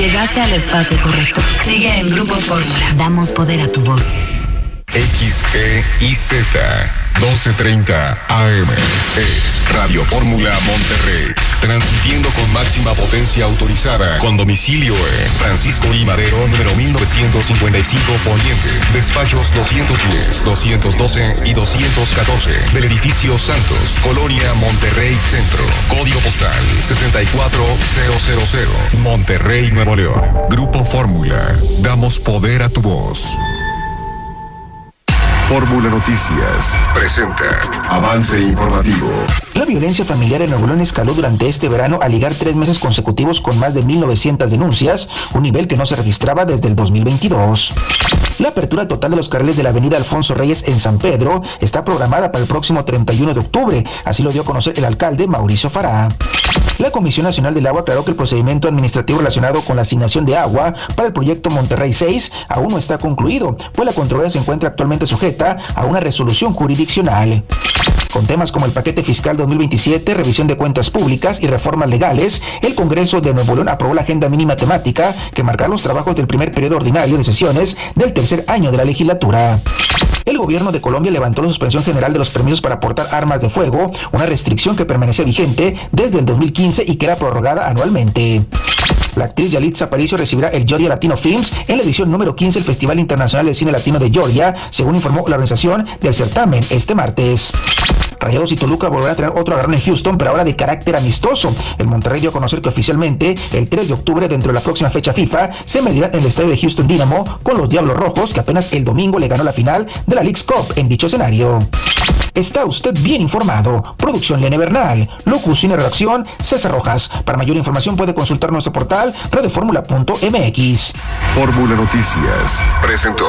Llegaste al espacio correcto. Sigue en Grupo Fórmula. Damos poder a tu voz. XEIZ 1230 AM es Radio Fórmula Monterrey, transmitiendo con máxima potencia autorizada, con domicilio en Francisco I. Madero, número 1955 Poniente, despachos 210, 212 y 214 del edificio Santos, Colonia Monterrey Centro, código postal 64000, Monterrey, Nuevo León. Grupo Fórmula, damos poder a tu voz. Fórmula Noticias presenta avance informativo. La violencia familiar en Nuevo León escaló durante este verano al ligar 3 meses consecutivos con más de 1,900 denuncias, un nivel que no se registraba desde el 2022. La apertura total de los carriles de la avenida Alfonso Reyes en San Pedro está programada para el próximo 31 de octubre, así lo dio a conocer el alcalde Mauricio Farah. La Comisión Nacional del Agua aclaró que el procedimiento administrativo relacionado con la asignación de agua para el proyecto Monterrey 6 aún no está concluido, pues la controversia se encuentra actualmente sujeta a una resolución jurisdiccional. Con temas como el paquete fiscal 2027, revisión de cuentas públicas y reformas legales, el Congreso de Nuevo León aprobó la agenda mínima temática que marcará los trabajos del primer periodo ordinario de sesiones del tercer año de la legislatura. El gobierno de Colombia levantó la suspensión general de los permisos para portar armas de fuego, una restricción que permanecía vigente desde el 2015 y que era prorrogada anualmente. La actriz Yalitza Aparicio recibirá el Georgia Latino Films en la edición número 15 del Festival Internacional de Cine Latino de Georgia, según informó la organización del certamen este martes. Rayados y Toluca volverán a tener otro agarrón en Houston, pero ahora de carácter amistoso. El Monterrey dio a conocer que oficialmente el 3 de octubre, dentro de la próxima fecha FIFA, se medirá en el estadio de Houston Dynamo con los Diablos Rojos, que apenas el domingo le ganó la final de la Leagues Cup en dicho escenario. Está usted bien informado. Producción Lene Bernal. Locución y redacción César Rojas. Para mayor información puede consultar nuestro portal radioformula.mx. Fórmula Noticias presentó.